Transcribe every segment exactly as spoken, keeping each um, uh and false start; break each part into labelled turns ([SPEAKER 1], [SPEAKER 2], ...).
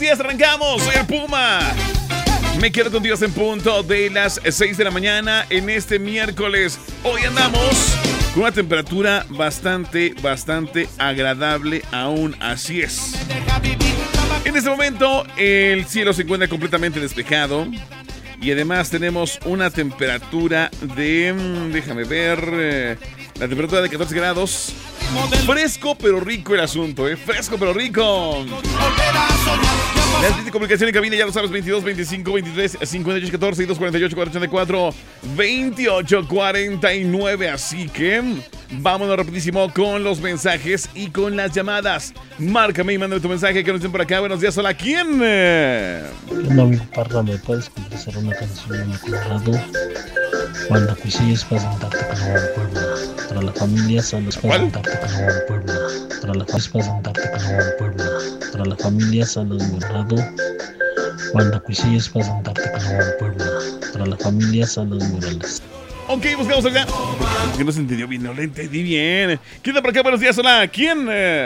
[SPEAKER 1] días, arrancamos. Soy el Puma. Me quedo contigo en punto de las seis de la mañana en este miércoles. Hoy andamos con una temperatura bastante, bastante agradable aún. Así es. En este momento el cielo se encuentra completamente despejado. Y además tenemos una temperatura de... Déjame ver... Eh, la temperatura de catorce grados. Fresco pero rico el asunto, ¿eh? Fresco pero rico. La línea de comunicación en cabina, ya lo sabes, veintidós, veinticinco, veintitrés, cincuenta y ocho, catorce y dos cuarenta y ocho, cuatrocientos ochenta y cuatro, veintiocho, cuarenta y nueve. Así que vámonos rapidísimo con los mensajes y con las llamadas. Márcame y mándame tu mensaje que nos dicen por acá. Buenos días, hola, ¿quién?
[SPEAKER 2] No, amigo Parra, ¿me puedes complacer una canción de Colorado? Cuando cuisillos pasan tarde con el pueblo. Para la familia, salos pasan tarde con el pueblo. Para la familia, pasan tarde con el pueblo. Para la familia, salos Colorado. Cuando cuisillos pasan tarde con el pueblo. Para la familia, salos Morales.
[SPEAKER 1] Ok, buscamos acá. Que no se entendió bien, no le entendí bien. ¿Quién está por acá? Buenos días, hola, ¿quién?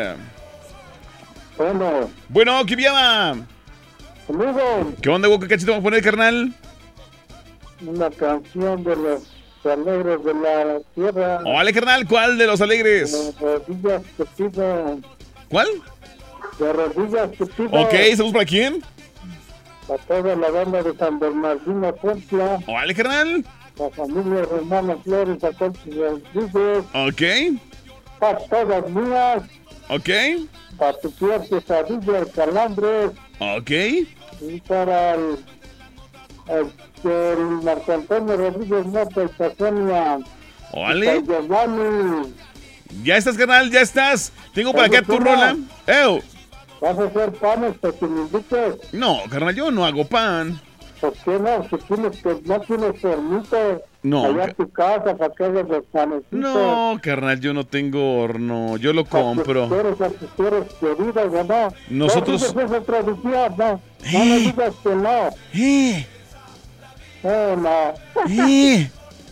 [SPEAKER 3] Bueno.
[SPEAKER 1] Bueno, ¿qué llama?
[SPEAKER 3] Amigo.
[SPEAKER 1] ¿Qué onda, Boca? ¿Qué te vamos a poner, carnal?
[SPEAKER 3] Una canción de los alegres de la tierra.
[SPEAKER 1] Hola, carnal, ¿cuál de los alegres?
[SPEAKER 3] De rodillas que pido.
[SPEAKER 1] ¿Cuál?
[SPEAKER 3] De rodillas que pido.
[SPEAKER 1] Ok, ¿estamos para quién?
[SPEAKER 3] Para toda la banda de San Bernardino Cuentla.
[SPEAKER 1] Hola, carnal.
[SPEAKER 3] La familia Romana Flores, Acolchi Rodríguez.
[SPEAKER 1] Ok.
[SPEAKER 3] Para todas mías.
[SPEAKER 1] Ok.
[SPEAKER 3] Para tu tía Quesadilla, el Calambres.
[SPEAKER 1] Ok.
[SPEAKER 3] Y para el... el el Marco Antonio Rodríguez Mota, Estacionia.
[SPEAKER 1] Órale.
[SPEAKER 3] Giovanni.
[SPEAKER 1] Ya estás, carnal, ya estás. Tengo para acá tu rola. ¡Ew!
[SPEAKER 3] ¿Vas a hacer panes para que me invites?
[SPEAKER 1] No, carnal, yo no hago pan.
[SPEAKER 3] ¿Por qué no? Si tienes que, no tienes permiso.
[SPEAKER 1] No.
[SPEAKER 3] Allá a tu casa para que hagas los panecitos.
[SPEAKER 1] No, carnal, yo no tengo horno. Yo lo compro.
[SPEAKER 3] Tú eres, tú eres querida, ¿no?
[SPEAKER 1] Nosotros...
[SPEAKER 3] No, esa tradición, no. No me digas que no.
[SPEAKER 1] ¡Eh!
[SPEAKER 3] No, no.
[SPEAKER 1] ¡Eh!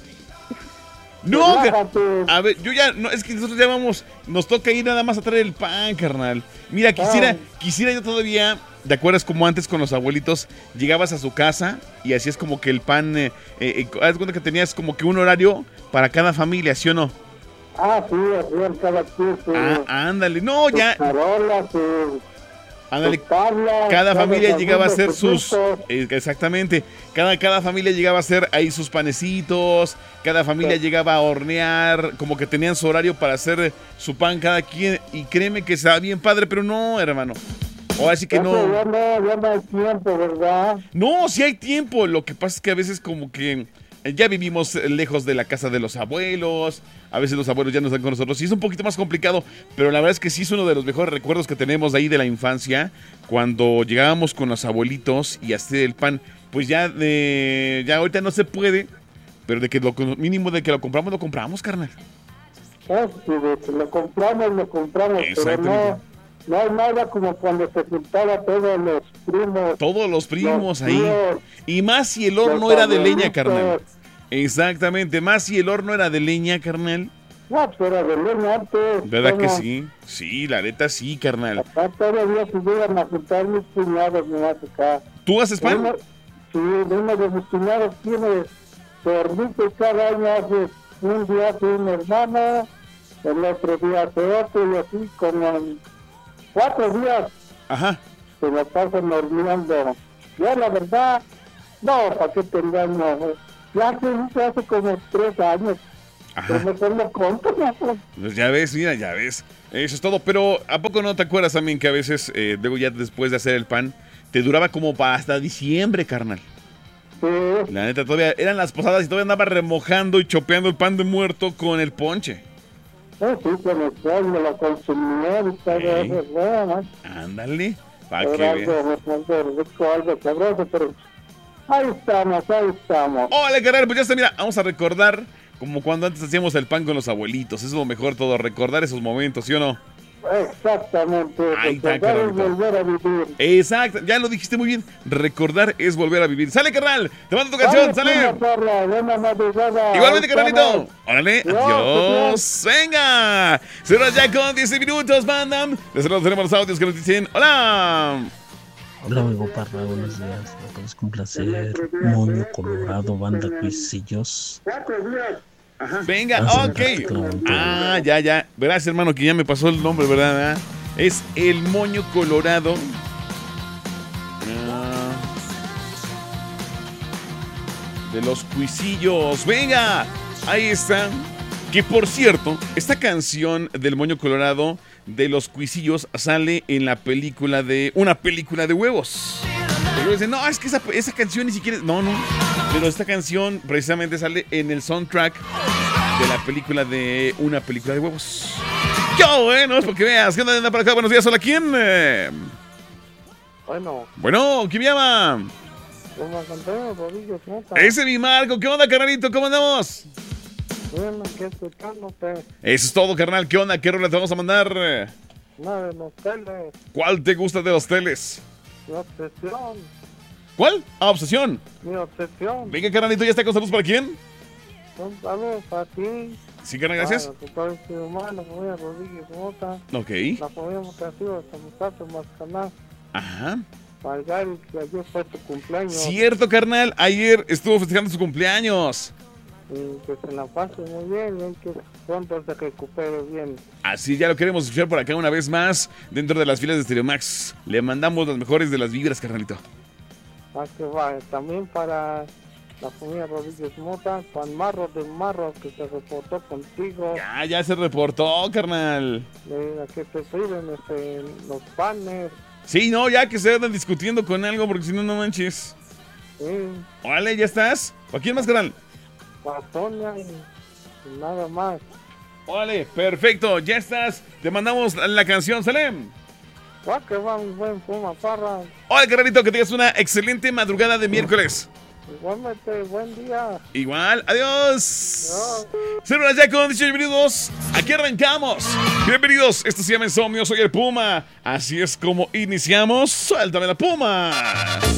[SPEAKER 1] No, a ver, yo ya, no, es que nosotros ya vamos, nos toca ir nada más a traer el pan, carnal. Mira, quisiera, quisiera yo todavía, ¿te acuerdas como antes con los abuelitos? Llegabas a su casa y así es como que el pan, eh, eh, haz cuenta que tenías como que un horario para cada familia, ¿sí o no?
[SPEAKER 3] Ah, sí, así en cada quien.
[SPEAKER 1] Ah, ándale, no, ya.
[SPEAKER 3] Carola,
[SPEAKER 1] Ándale, cada, cada familia llegaba a hacer sus... Eh, exactamente, cada, cada familia llegaba a hacer ahí sus panecitos, cada familia sí. llegaba a hornear, como que tenían su horario para hacer su pan cada quien, y créeme que estaba bien padre, pero no, hermano. Ahora sí que
[SPEAKER 3] Eso
[SPEAKER 1] no...
[SPEAKER 3] Ya no, ya no hay tiempo, ¿verdad?
[SPEAKER 1] No, sí hay tiempo, lo que pasa es que a veces como que... Ya vivimos lejos de la casa de los abuelos, a veces los abuelos ya no están con nosotros y es un poquito más complicado, pero la verdad es que sí es uno de los mejores recuerdos que tenemos de ahí de la infancia, cuando llegábamos con los abuelitos y hacer el pan, pues ya de, ya ahorita no se puede, pero de que lo mínimo de que lo compramos, lo compramos, carnal.
[SPEAKER 3] Sí, de que lo compramos, lo compramos, pero no... No hay nada como cuando se juntaba todos los primos.
[SPEAKER 1] Todos los primos los ahí. Tíos, y más si el horno era de leña, carnal. Exactamente, más si el horno era de leña, carnal.
[SPEAKER 3] No, pero era de leña antes.
[SPEAKER 1] ¿Verdad que sí? Sí, la neta sí, carnal.
[SPEAKER 3] Acá todavía se llegan a juntar mis cuñados, me va a tocar.
[SPEAKER 1] ¿Tú haces pan?
[SPEAKER 3] Uno, sí, uno de mis cuñados tiene hornito y cada año hace un día hace una hermana, el otro día hace otro y así como... Cuatro días.
[SPEAKER 1] Ajá.
[SPEAKER 3] Se me pasan horneando. Ya la verdad, no, ¿para qué te engaño? Ya hace, hace como tres años.
[SPEAKER 1] Ajá.
[SPEAKER 3] Pero mejor lo compro.
[SPEAKER 1] Pues ya ves, mira, ya ves. Eso es todo. Pero ¿a poco no te acuerdas también que a veces, eh, luego ya después de hacer el pan, te duraba como para hasta diciembre, carnal?
[SPEAKER 3] Sí.
[SPEAKER 1] La neta, todavía eran las posadas y todavía andaba remojando y chopeando el pan de muerto con el ponche.
[SPEAKER 3] Sí, sí, con el sol me lo consumía y todo eso, bueno.
[SPEAKER 1] Ándale, para que
[SPEAKER 3] veas. Algo rico, algo sabroso, pero ahí estamos, ahí estamos.
[SPEAKER 1] Hola, carnal, pues ya está, mira, vamos a recordar como cuando antes hacíamos el pan con los abuelitos. Es lo mejor todo, recordar esos momentos, ¿sí o no?
[SPEAKER 3] Exactamente.
[SPEAKER 1] Ahí está,
[SPEAKER 3] recordar es volver a vivir.
[SPEAKER 1] Exacto, ya lo dijiste muy bien. Recordar es volver a vivir. ¡Sale, carnal! ¡Te mando tu canción! ¡Sale! Igualmente, carnalito. ¡Órale! ¡Adiós! ¡Venga! Será ya con diez minutos, banda. De saludos tenemos los audios que nos dicen ¡hola!
[SPEAKER 2] Hola amigo Parra, buenos días. Me puedes complacer Moño Colorado, banda Cuisillos.
[SPEAKER 1] Venga,
[SPEAKER 2] Vas a
[SPEAKER 1] ok.
[SPEAKER 2] cantarte con la buen pueblo.
[SPEAKER 1] Ah, ya, ya. Verás, hermano, que ya me pasó el nombre, ¿verdad? ¿verdad? Es el Moño Colorado. Ah, de los Cuisillos. Venga, ahí está. Que por cierto, esta canción del Moño Colorado de los Cuisillos sale en la película de... Una película de huevos. Pero dicen, no, es que esa, esa canción ni siquiera... No, no. Pero esta canción precisamente sale en el soundtrack de la película de Una película de huevos. ¡Qué bueno! Es porque veas. ¿Qué onda anda para acá? Buenos días. Hola, ¿quién? Eh,
[SPEAKER 3] Bueno,
[SPEAKER 1] Bueno, ¿quién me llama?
[SPEAKER 3] como Antonio Rodríguez Mota.
[SPEAKER 1] Ese es mi Marco. ¿Qué onda, carnalito? ¿Cómo andamos?
[SPEAKER 3] Bien, aquí escuchándote.
[SPEAKER 1] Eso es todo, carnal. ¿Qué onda? ¿Qué rola te vamos a mandar?
[SPEAKER 3] Una de los teles,
[SPEAKER 1] ¿Cuál te gusta de los teles?
[SPEAKER 3] mi obsesión,
[SPEAKER 1] ¿Cuál? Ah, Obsesión.
[SPEAKER 3] mi obsesión.
[SPEAKER 1] Venga, carnalito, ¿ya está con saludos para quién?
[SPEAKER 3] Un saludo para ti.
[SPEAKER 1] Sí, carnal, gracias.
[SPEAKER 3] Para tu padre, tu hermano, la familia Rodríguez Mota.
[SPEAKER 1] Ok.
[SPEAKER 3] La familia Mocasiva, hasta Mustafa Mascaná.
[SPEAKER 1] Ajá.
[SPEAKER 3] Para el Gary, que ayer fue tu cumpleaños.
[SPEAKER 1] Cierto, carnal. Ayer estuvo festejando su cumpleaños.
[SPEAKER 3] Y que se la pase muy bien y que pronto se recupere bien.
[SPEAKER 1] Así ya lo queremos escuchar por acá una vez más dentro de las filas de Stereo Max. Le mandamos las mejores de las vibras, carnalito.
[SPEAKER 3] Ah, que va. También para la familia Rodríguez Mota, Juan Marro de Marro, que se reportó contigo.
[SPEAKER 1] Ya, ya se reportó, carnal.
[SPEAKER 3] De que te piden este, los panes.
[SPEAKER 1] Sí, no, ya que se andan discutiendo con algo porque si no, no manches.
[SPEAKER 3] Sí,
[SPEAKER 1] Órale, ¿ya estás? ¿Para quién más, carnal?
[SPEAKER 3] para Sonia y, y nada más.
[SPEAKER 1] Órale, perfecto, ya estás. Te mandamos la canción, Salem.
[SPEAKER 3] Va que va mi buen Puma Parra.
[SPEAKER 1] Hola, carnalito, que tengas una excelente madrugada de miércoles.
[SPEAKER 3] Igualmente, buen día.
[SPEAKER 1] Igual, adiós.
[SPEAKER 3] Adiós.
[SPEAKER 1] Cero horas ya con dieciocho minutos. Aquí arrancamos. Bienvenidos, esto se llama Insomnio, soy el Puma. Así es como iniciamos. Suéltame la Puma.